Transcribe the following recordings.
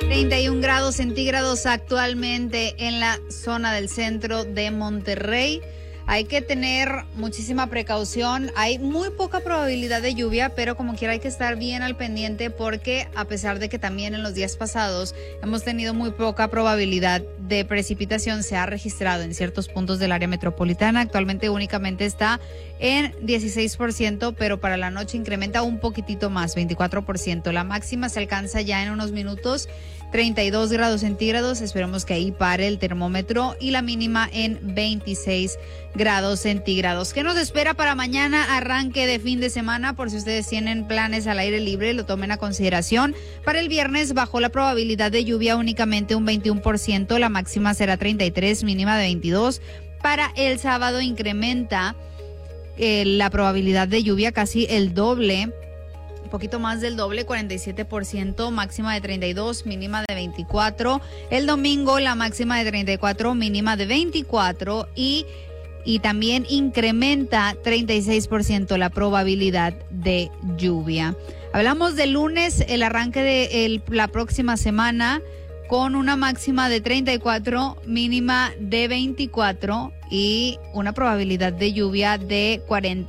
31 grados centígrados actualmente en la zona del centro de Monterrey. Hay que tener muchísima precaución. Hay muy poca probabilidad de lluvia, pero como quiera hay que estar bien al pendiente porque a pesar de que también en los días pasados hemos tenido muy poca probabilidad de precipitación, se ha registrado en ciertos puntos del área metropolitana. Actualmente únicamente está en 16%, pero para la noche incrementa un poquitito más, 24%. La máxima se alcanza ya en unos minutos, 32 grados centígrados. Esperemos que ahí pare el termómetro, y la mínima en 26 grados centígrados. ¿Qué nos espera para mañana? Arranque de fin de semana, por si ustedes tienen planes al aire libre, lo tomen a consideración. Para el viernes bajó la probabilidad de lluvia únicamente un 21%, la máxima será 33, mínima de 22. Para el sábado incrementa la probabilidad de lluvia casi el doble, un poquito más del doble, 47%, máxima de 32, mínima de 24. El domingo la máxima de 34, mínima de 24, y también incrementa 36% la probabilidad de lluvia. Hablamos del lunes, el arranque de la próxima semana, con una máxima de 34, mínima de 24 y una probabilidad de lluvia de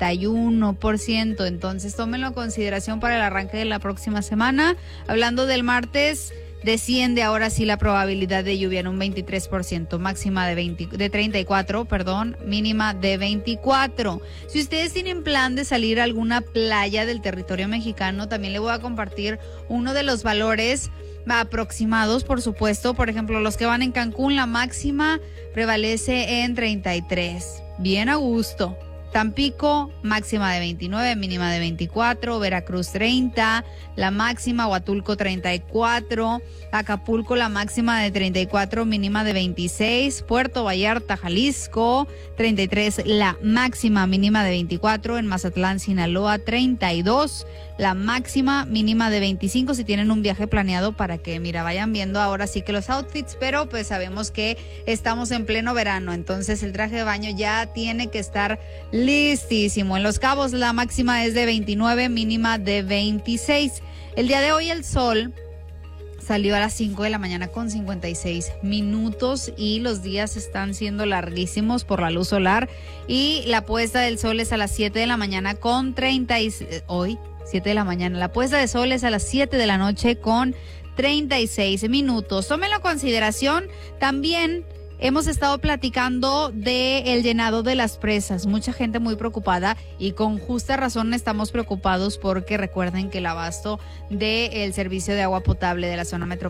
41%. Entonces tómenlo en consideración para el arranque de la próxima semana. Hablando del martes, desciende ahora sí la probabilidad de lluvia en un 23%, máxima de 34, mínima de 24. Si ustedes tienen plan de salir a alguna playa del territorio mexicano, también le voy a compartir uno de los valores aproximados, por supuesto. Por ejemplo, los que van en Cancún, la máxima prevalece en 33, bien a gusto. Tampico, máxima de 29, mínima de 24. Veracruz, 30, la máxima. Huatulco, 34. Acapulco, la máxima de 34, mínima de 26. Puerto Vallarta, Jalisco, 33, la máxima, mínima de 24. En Mazatlán, Sinaloa, 32, la máxima, mínima de 25. Si tienen un viaje planeado, para que, vayan viendo ahora sí que los outfits, pero pues sabemos que estamos en pleno verano, entonces el traje de baño ya tiene que estar listísimo. En Los Cabos la máxima es de 29, mínima de 26. El día de hoy el sol salió a las 5 de la mañana con 56 minutos y los días están siendo larguísimos por la luz solar, y la puesta del sol es a las 7 de la mañana con 36. Hoy 7 de la mañana. La puesta de sol es a las 7 de la noche con 36 minutos. Tómenlo en consideración. También hemos estado platicando del llenado de las presas. Mucha gente muy preocupada, y con justa razón estamos preocupados porque recuerden que el abasto del servicio de agua potable de la zona metropolitana